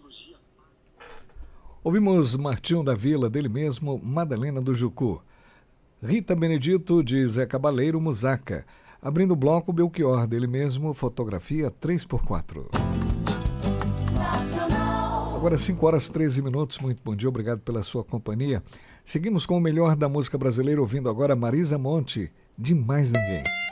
Ouvimos Martinho da Vila, dele mesmo, Madalena do Jucu. Rita Benedito, de Zé Cabaleiro, Musaca. Abrindo o bloco, Belchior, dele mesmo, Fotografia 3x4. Agora 5h13. Muito bom dia, obrigado pela sua companhia. Seguimos com o melhor da música brasileira, ouvindo agora Marisa Monte, De Mais Ninguém.